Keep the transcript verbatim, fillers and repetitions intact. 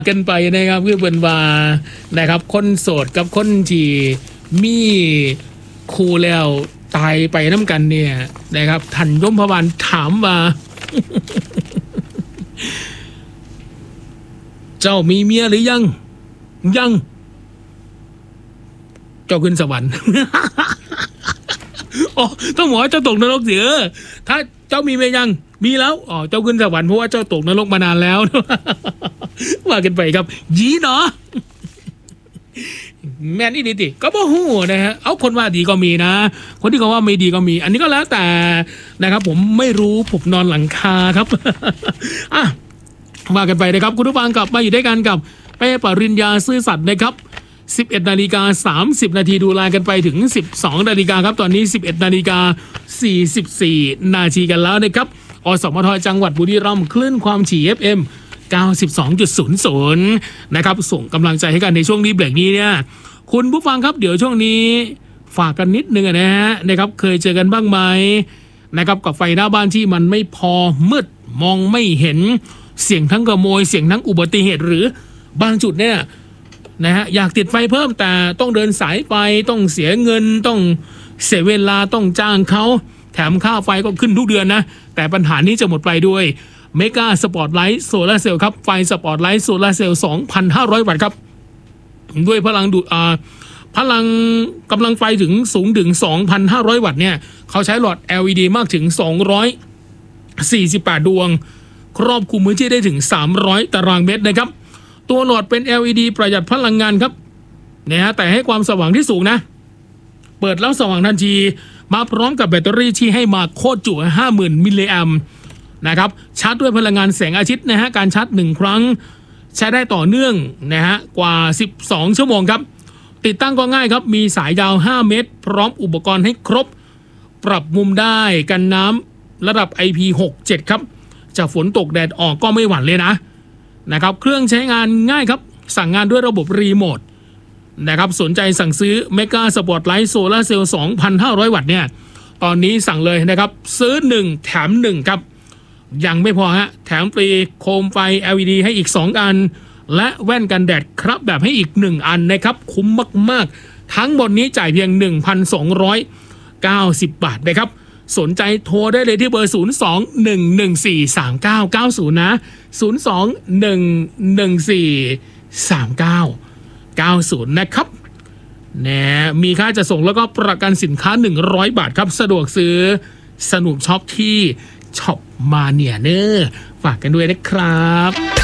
กันไปนะครับเพื่อเป็นว่านะครับคนโสดกับคนที่มีคู่แล้วตายไปน้ำกันเนี่ยนะครับท่านยมพบาลถามว่า เจ้ามีเมียหรือยังยังเจ้าขึ้นสวรรค์ อ๋อต้องบอกว่าเจ้าตกนรกเสียถ้าเจ้ามีเมียยังมีแล้วอ๋อเจ้าขึ้นสวรรค์เพราะว่าเจ้าตกนรกมานานแล้ว ว่ากันไปครับยีเนาะ แม่นอีดีติก็บ่ฮู้นะฮะเอาคนว่าดีก็มีนะคนที่เขาว่าไม่ดีก็มี อันนี้ก็แล้วแต่นะครับผมไม่รู้ผมนอนหลังคาครับ อ่ะว่ากันไปนะครับคุณผู้ฟังกลับมาอยู่ด้วยกันกับเป้ปริญญาซื่อสัตย์นะครับสิบเอ็ดนาฬิกาสามสิบนาทีดูแลกันไปถึงสิบสองนาฬิกาครับตอนนี้สิบเอ็ดนาฬิกาสี่สิบสี่นาทีกันแล้วนะครับอสมทจังหวัดบุรีรัมย์คลื่นความถี่ เอฟ เอ็ม เก้าสิบสองจุดศูนย์ศูนย์ นะครับส่งกำลังใจให้กันในช่วงนี้เบรกนี้เนี่ยคุณผู้ฟังครับเดี๋ยวช่วงนี้ฝากกันนิดนึงนะฮะนะครับเคยเจอกันบ้างไหมนะครับกับไฟหน้าบ้านที่มันไม่พอมืดมองไม่เห็นเสียงทั้งขโมยเสียงทั้งอุบัติเหตุหรือบางจุดเนี่ยนะฮะอยากติดไฟเพิ่มแต่ต้องเดินสายไฟต้องเสียเงินต้องเสียเวลาต้องจ้างเขาแถมค่าไฟก็ขึ้นทุกเดือนนะแต่ปัญหานี้จะหมดไปด้วยเมกาสปอร์ตไลท์โซลาร์เซลล์ครับไฟสปอร์ตไลท์โซลาร์เซลล์ สองพันห้าร้อย วัตต์ครับด้วยพลังดูดอ่าพลังกำลังไฟถึงสูงถึง สองพันห้าร้อย วัตต์เนี่ยเขาใช้หลอด แอล อี ดี มากถึงสองร้อยสี่สิบแปดดวงครอบคลุมพื้นที่ได้ถึงสามร้อยตารางเมตรนะครับตัวหลอดเป็น แอล อี ดี ประหยัดพลังงานครับนะฮะแต่ให้ความสว่างที่สูงนะเปิดแล้วสว่างทันทีมาพร้อมกับแบตเตอรี่ที่ให้มาโคตรจุ ห้าหมื่น มิลลิแอมป์นะครับชาร์จด้วยพลังงานแสงอาทิตย์นะฮะการชาร์จหนึ่งครั้งใช้ได้ต่อเนื่องนะฮะกว่าสิบสองชั่วโมงครับติดตั้งก็ง่ายครับมีสายยาวห้าเมตรพร้อมอุปกรณ์ให้ครบปรับมุมได้กันน้ำระดับ ไอ พี หกสิบเจ็ด ครับจะฝนตกแดดออกก็ไม่หวั่นเลยนะนะครับเครื่องใช้งานง่ายครับสั่งงานด้วยระบบรีโมทนะครับสนใจสั่งซื้อเมกาสปอร์ตไลท์โซลาร์เซลล์ สองพันห้าร้อย วัตต์เนี่ยตอนนี้สั่งเลยนะครับซื้อหนึ่งแถมหนึ่งครับยังไม่พอฮะแถมฟรีโคมไฟ แอล อี ดี ให้อีกสองอันและแว่นกันแดดครับแบบให้อีกหนึ่งอันนะครับคุ้มมากๆทั้งหมดนี้จ่ายเพียง หนึ่งพันสองร้อยเก้าสิบ บาทนะครับสนใจโทรได้เลยที่เบอร์ ศูนย์ สอง หนึ่ง หนึ่ง สี่ สาม เก้า เก้า ศูนย์ นะ ศูนย์ สอง หนึ่ง หนึ่ง สี่ สาม เก้า เก้า ศูนย์ นะครับแนะมีค่าจะส่งแล้วก็ประกันสินค้าหนึ่งร้อยบาทครับสะดวกซื้อสนุกช็อปที่ช็อปมาเนียเนอร์ฝากกันด้วยนะครับ